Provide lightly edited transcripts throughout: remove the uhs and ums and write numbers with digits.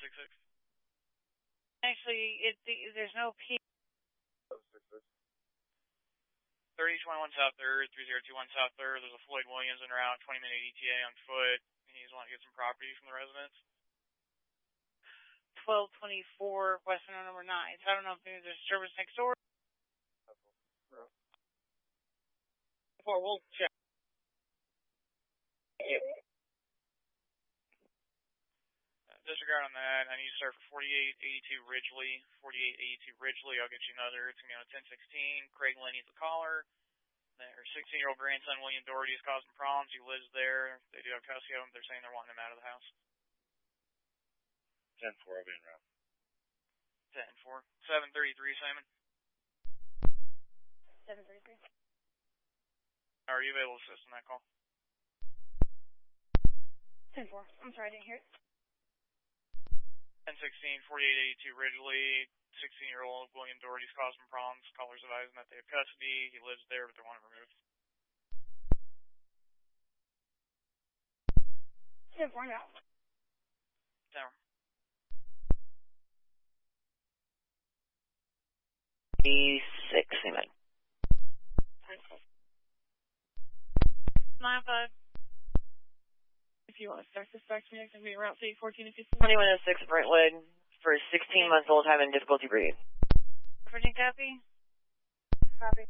166. Actually, there's no P. 3021 South 3rd, 3021 South 3rd. There's a Floyd Williams en route, 20-minute ETA on foot. He's wanting to get some property from the residents. 1224 Western number 9. So I don't know if there's a disturbance next door. We'll check. Disregard on that. I need to start for 4882 Ridgely. 4882 Ridgely. I'll get you another. It's going to be on 1016. Craig Lenny's the caller. Their 16-year-old grandson, William Doherty, is causing problems. He lives there. They do have custody of him. They're saying they're wanting him out of the house. 10-4, I'll be in route. 10-4. 733, Simon. 733. Are you able to assist on that call? 10-4. I'm sorry, I didn't hear it. 1016, 4882 Ridgely. 16-year-old William Doherty's causing problems. Callers advising that they have custody. He lives there, but they want him removed. 10-4 now. 10. 6, Seaman. 9-5. If you want to start this back to me, it's going to be around 14 and 15. 2106 Brentwood for 16-month-old having difficulty breathing. Virgin copy? Copy.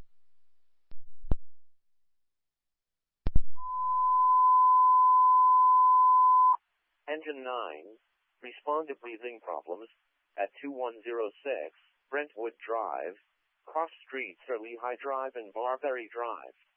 Engine 9, respond to breathing problems at 2106 Brentwood Drive. Cross streets are Lehigh Drive and Barberry Drive.